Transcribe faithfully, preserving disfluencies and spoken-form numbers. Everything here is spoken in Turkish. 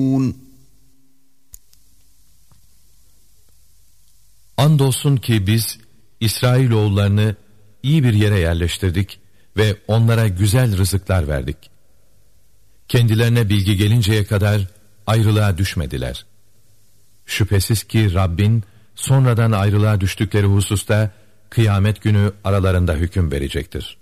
Andolsun ki biz İsrailoğullarını iyi bir yere yerleştirdik ve onlara güzel rızıklar verdik. Kendilerine bilgi gelinceye kadar ayrılığa düşmediler. Şüphesiz ki Rabbin sonradan ayrılığa düştükleri hususta kıyamet günü aralarında hüküm verecektir.